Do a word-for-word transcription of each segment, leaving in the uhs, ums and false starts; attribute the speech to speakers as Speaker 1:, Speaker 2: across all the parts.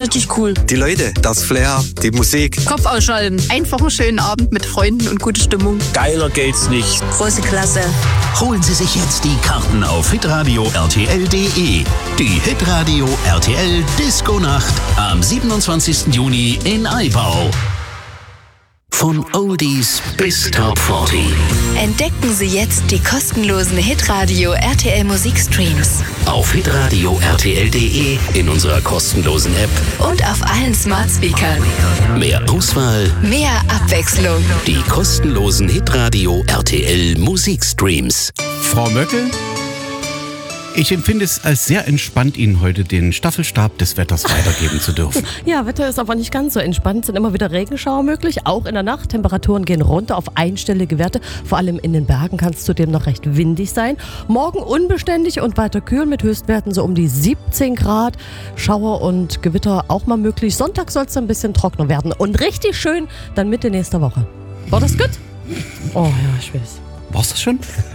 Speaker 1: richtig cool.
Speaker 2: Die Leute, das Flair, die Musik.
Speaker 1: Kopf ausschalten. Einfach einen schönen Abend mit Freunden und gute Stimmung.
Speaker 3: Geiler geht's nicht.
Speaker 1: Große Klasse.
Speaker 4: Holen Sie sich jetzt die Karten auf hitradio R T L punkt de. Die Hitradio R T L Disco-Nacht am siebenundzwanzigsten Juni in Aibau. Von Oldies bis Top vierzig.
Speaker 5: Entdecken Sie jetzt die kostenlosen Hitradio R T L Musikstreams.
Speaker 4: Auf hitradio R T L punkt de, in unserer kostenlosen App
Speaker 5: Und auf allen Smart Speakern.
Speaker 4: mehr Auswahl,
Speaker 5: Mehr Abwechslung.
Speaker 4: die kostenlosen Hitradio R T L Musikstreams.
Speaker 6: Frau Möckel, ich empfinde es als sehr entspannt, Ihnen heute den Staffelstab des Wetters weitergeben zu dürfen.
Speaker 7: Ja, Wetter ist aber nicht ganz so entspannt. Es sind immer wieder Regenschauer möglich, auch in der Nacht. Temperaturen gehen runter auf einstellige Werte. Vor allem in den Bergen kann es zudem noch recht windig sein. Morgen unbeständig und weiter kühl mit Höchstwerten so um die siebzehn Grad. Schauer und Gewitter auch mal möglich. Sonntag soll es ein bisschen trockener werden. Und richtig schön dann Mitte nächster Woche. War das gut? Oh ja, ich weiß.
Speaker 6: War's das schon?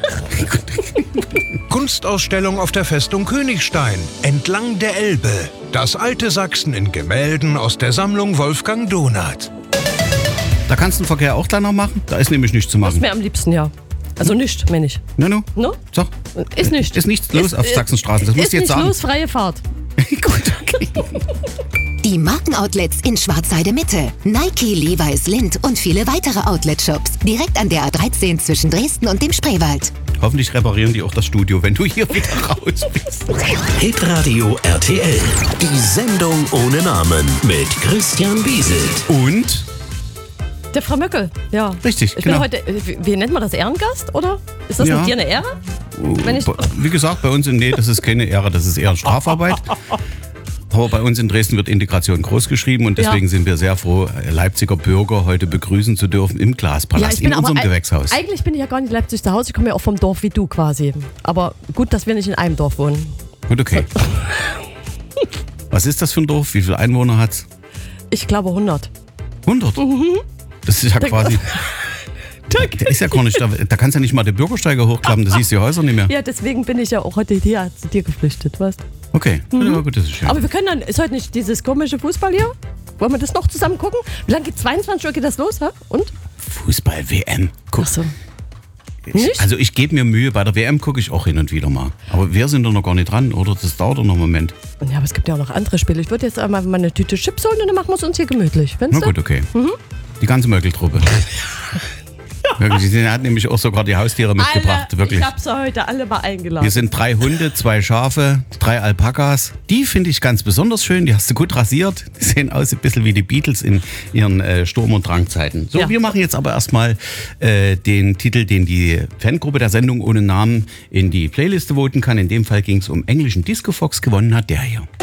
Speaker 8: Kunstausstellung auf der Festung Königstein, entlang der Elbe. Das alte Sachsen in Gemälden aus der Sammlung Wolfgang Donath.
Speaker 6: Da kannst du den Verkehr auch gleich noch machen. Da ist nämlich nichts zu
Speaker 7: Das
Speaker 6: machen.
Speaker 7: mir am liebsten, ja. Also nicht, meine ich.
Speaker 6: No, no.
Speaker 7: No?
Speaker 6: So.
Speaker 7: Ist nicht.
Speaker 6: Ist nichts los
Speaker 7: Ist-
Speaker 6: auf
Speaker 7: ist-
Speaker 6: Sachsenstraßen. Das musst
Speaker 7: Ist
Speaker 6: du jetzt
Speaker 7: nicht
Speaker 6: sagen.
Speaker 7: los, freie Fahrt.
Speaker 6: Gut, okay.
Speaker 9: Die Markenoutlets in Schwarzheide Mitte. Nike, Levi's, Lindt und viele weitere Outlet-Shops. Direkt an der A dreizehn zwischen Dresden und dem Spreewald.
Speaker 6: Hoffentlich reparieren die auch das Studio, wenn du hier wieder raus bist.
Speaker 4: Hitradio R T L, die Sendung ohne Namen mit Christian Bieselt.
Speaker 6: Und?
Speaker 7: Der Frau Möckel, ja.
Speaker 6: Richtig,
Speaker 7: Ich
Speaker 6: genau.
Speaker 7: bin heute, wie, wie nennt man das, Ehrengast, oder? Ist das
Speaker 6: Ja.
Speaker 7: mit dir eine Ehre? Wenn ich,
Speaker 6: Wie gesagt, bei uns in nee, das ist keine Ehre, das ist eher Strafarbeit. Aber bei uns in Dresden wird Integration groß geschrieben und deswegen
Speaker 7: Ja.
Speaker 6: sind wir sehr froh, Leipziger Bürger heute begrüßen zu dürfen im Glaspalast, in unserem
Speaker 7: aber,
Speaker 6: Gewächshaus.
Speaker 7: Eigentlich bin ich ja gar nicht Leipzig zu Hause, ich komme ja auch vom Dorf wie du quasi. Aber gut, dass wir nicht in einem Dorf wohnen.
Speaker 6: Gut, okay. Was ist das für ein Dorf? Wie viele Einwohner hat's?
Speaker 7: Ich glaube hundert.
Speaker 6: hundert? Das ist ja quasi... Der ist ja gar nicht, da, da kannst du ja nicht mal den Bürgersteiger hochklappen, da siehst du die Häuser nicht mehr.
Speaker 7: Ja, deswegen bin ich ja auch heute hier zu dir geflüchtet, weißt du?
Speaker 6: Okay, ja, gut, das ist schön.
Speaker 7: Aber wir können dann, ist heute nicht dieses komische Fußball hier? Wollen wir das noch zusammen gucken? Wie lange geht zweiundzwanzig Uhr geht das los, hä? Und?
Speaker 6: Fußball-W M. Guck.
Speaker 7: Ach so.
Speaker 6: Ich,
Speaker 7: Nicht?
Speaker 6: also ich gebe mir Mühe, bei der W M gucke ich auch hin und wieder mal. Aber wir sind doch noch gar nicht dran, oder? Das dauert doch noch einen Moment.
Speaker 7: Ja, aber es gibt ja auch noch andere Spiele. Ich würde jetzt einmal meine Tüte Chips holen und dann machen wir es uns hier gemütlich.
Speaker 6: Na
Speaker 7: Findest du?
Speaker 6: gut, okay. Die ganze Möckeltruppe. Wirklich, sie hat nämlich auch sogar die Haustiere mitgebracht,
Speaker 7: Alle,
Speaker 6: wirklich.
Speaker 7: ich habe sie heute alle mal eingeladen.
Speaker 6: Hier sind drei Hunde, zwei Schafe, drei Alpakas. Die finde ich ganz besonders schön, die hast du gut rasiert. Die sehen aus ein bisschen wie die Beatles in ihren äh, Sturm- und Drangzeiten. So,
Speaker 7: Ja.
Speaker 6: wir machen jetzt aber erstmal äh, den Titel, den die Fangruppe der Sendung ohne Namen in die Playliste voten kann. In dem Fall ging es um englischen Disco Fox, gewonnen hat der hier.